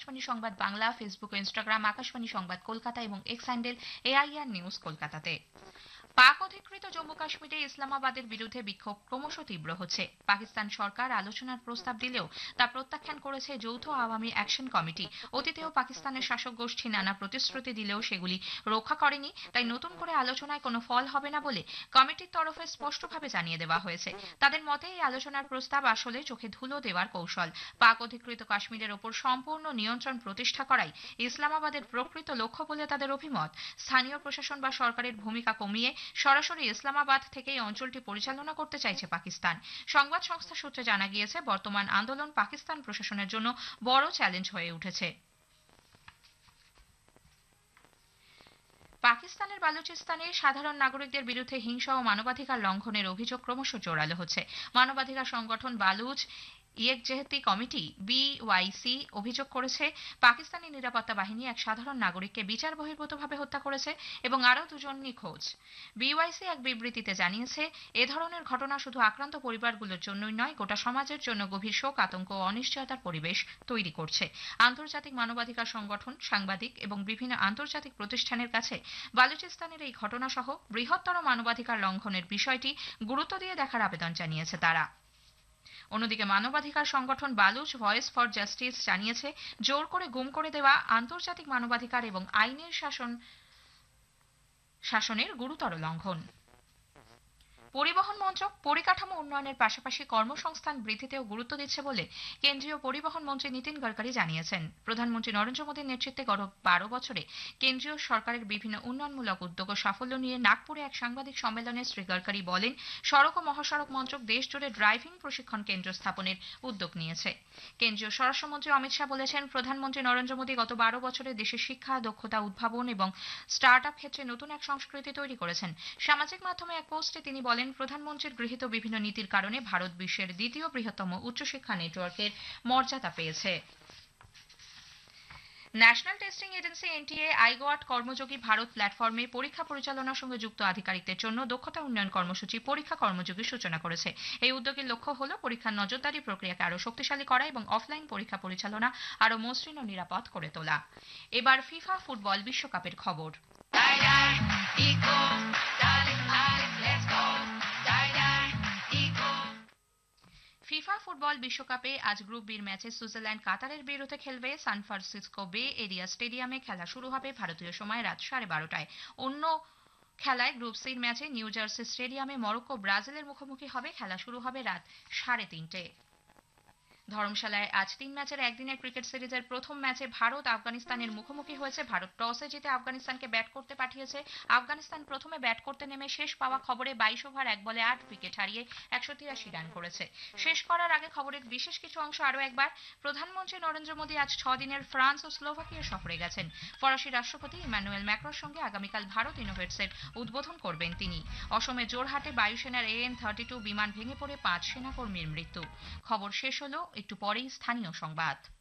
আকাশবাণী সংবাদ বাংলা, ফেসবুক ও ইনস্টাগ্রাম আকাশবাণী সংবাদ কলকাতা এবং এক্স হ্যান্ডেল AIR নিউজ কলকাতাতে। পাক অধিকৃত জম্মু কাশ্মীরে ইসলামাবাদের বিরুদ্ধে বিক্ষোভ ক্রমশ তীব্র হচ্ছে। পাকিস্তান সরকার আলোচনার প্রস্তাব দিলেও তা প্রত্যাখ্যান করেছে যৌথ আওয়ামী অ্যাকশন কমিটি। অতীতেও পাকিস্তানের শাসক গোষ্ঠী নানা প্রতিশ্রুতি দিলেও সেগুলি রক্ষা করেনি, তাই নতুন করে আলোচনায় কোনো ফল হবে না বলে কমিটির তরফে স্পষ্টভাবে জানিয়ে দেওয়া হয়েছে। তাদের মতে এই আলোচনার প্রস্তাব আসলে চোখে ধুলো দেওয়ার কৌশল। পাক অধিকৃত কাশ্মীরের ওপর সম্পূর্ণ নিয়ন্ত্রণ প্রতিষ্ঠা করাই ইসলামাবাদের প্রকৃত লক্ষ্য বলে তাদের অভিমত। স্থানীয় প্রশাসন বা সরকারের ভূমিকা কমিয়ে সরাসরি ইসলামাবাদ থেকে এই অঞ্চলটি পরিচালনা করতে চাইছে পাকিস্তান। সংবাদ সংস্থা সূত্রে জানা গিয়েছে, বর্তমান আন্দোলন পাকিস্তান প্রশাসনের জন্য বড় চ্যালেঞ্জ হয়ে উঠেছে। পাকিস্তানের বালুচিস্তানে সাধারণ নাগরিকদের বিরুদ্ধে হিংসা ও মানবাধিকার লঙ্ঘনের অভিযোগ ক্রমশ জোরালো হচ্ছে। মানবাধিকার সংগঠন বালুচ ইয়েকজেহতি কমিটি BYC অভিযোগ করেছে, পাকিস্তানি নিরাপত্তা বাহিনী এক সাধারণ নাগরিককে বিচার বহির্ভূতভাবে হত্যা করেছে এবং আরও দুজন নিখোঁজ। BYC এক বিবৃতিতে জানিয়েছে, এ ধরনের ঘটনা শুধু আক্রান্ত পরিবারগুলোর জন্যই নয়, গোটা সমাজের জন্য গভীর শোক, আতঙ্ক ও অনিশ্চয়তার পরিবেশ তৈরি করছে। আন্তর্জাতিক মানবাধিকার সংগঠন, সাংবাদিক এবং বিভিন্ন আন্তর্জাতিক প্রতিষ্ঠানের কাছে বালুচিস্তানের এই ঘটনা সহ বৃহত্তর মানবাধিকার লঙ্ঘনের বিষয়টি গুরুত্ব দিয়ে দেখার আবেদন জানিয়েছে তারা। অন্যদিকে মানবাধিকার সংগঠন বালুচ ভয়েস ফর জাস্টিস জানিয়েছে, জোর করে গুম করে দেওয়া আন্তর্জাতিক মানবাধিকার এবং আইনের শাসনের গুরুতর লঙ্ঘন। পরিবহন মন্ত্রক পরিকাঠামো উন্নয়নের পাশাপাশি কর্মসংস্থান বৃদ্ধিতেও গুরুত্ব দিচ্ছে বলে কেন্দ্রীয় পরিবহন মন্ত্রী নীতিন গডকরি জানিয়েছেন। প্রধানমন্ত্রী নরেন্দ্র মোদীর নেতৃত্বে গত 12 বছরে কেন্দ্রীয় সরকারের বিভিন্ন উন্নয়নমূলক উদ্যোগ ও সাফল্য নিয়ে নাগপুরে এক সাংবাদিক সম্মেলনে শ্রী গডকরি বলেন, সড়ক ও মহাসড়ক মন্ত্রক দেশজুড়ে ড্রাইভিং প্রশিক্ষণ কেন্দ্র স্থাপনের উদ্যোগ নিয়েছে। কেন্দ্রীয় স্বরাষ্ট্রমন্ত্রী অমিত শাহ বলেছেন, প্রধানমন্ত্রী নরেন্দ্র মোদী গত 12 বছরে দেশের শিক্ষা, দক্ষতা উদ্ভাবন এবং স্টার্ট আপ ক্ষেত্রে নতুন এক সংস্কৃতি তৈরি করেছেন। সামাজিক মাধ্যমে এক পোস্টে তিনি বলেন, প্রধানমন্ত্রীর গৃহীত বিভিন্ন নীতির কারণে ভারত বিশ্বের দ্বিতীয় বৃহত্তম উচ্চশিক্ষা নেটওয়ার্কের মর্যাদা পেয়েছে। National testing agency NTA আইগোয়াট কর্মযোগী Bharat প্ল্যাটফর্মে পরীক্ষা পরিচালনার সঙ্গে যুক্ত আধিকারিকদের জন্য দক্ষতা উন্নয়ন কর্মসূচি পরীক্ষা কর্মযোগীর সূচনা করেছে। এই উদ্যোগের লক্ষ্য হল পরীক্ষার নজরদারি প্রক্রিয়াকে আরও শক্তিশালী করা এবং অফলাইন পরীক্ষা পরিচালনা আরও মসৃণ ও নিরাপদ করে তোলা। এবার ফিফা ফুটবল বিশ্বকাপের খবর। ফিফা ফুটবল বিশ্বকাপে আজ গ্রুপ বির ম্যাচে সুইজারল্যান্ড কাতারের বিরুদ্ধে খেলবে। সান ফ্রান্সিসকো বে এরিয়া স্টেডিয়ামে খেলা শুরু হবে ভারতীয় সময় রাত 12:30টায়। অন্য খেলায় গ্রুপ সির ম্যাচে নিউ জার্সি স্টেডিয়ামে মরক্কো ব্রাজিলের মুখোমুখি হবে। খেলা শুরু হবে রাত 3:30টায়। ধর্মশালায় আজ 3 ম্যাচের একদিনের ক্রিকেট সিরিজের প্রথম ম্যাচে ভারত আফগানিস্তানের মুখোমুখি হয়েছে। ভারত টসে জিতে আফগানিস্তানকে ব্যাট করতে পাঠিয়েছে। আফগানিস্তান প্রথমে ব্যাট করতে নেমে শেষ পাওয়া খবরে 22 ওভার 1 বলে 8 উইকেট হারিয়ে 183 রান করেছে। শেষ করার আগে খবরের বিশেষ কিছু অংশ আরও একবার। প্রধানমন্ত্রী নরেন্দ্র মোদী আজ 6 দিনের ফ্রান্স ও স্লোভাকিয়া সফরে গেছেন। ফরাসি রাষ্ট্রপতি ইমানুয়েল ম্যাক্রোর সঙ্গে আগামীকাল ভারত ইনোভেটসের উদ্বোধন করবেন তিনি। অসমের জোরহাটে বায়ুসেনার AN-32 বিমান ভেঙে পড়ে 5 সেনাকর্মীর মৃত্যু। খবর শেষ হলো, একটু পরেই স্থানীয় সংবাদ।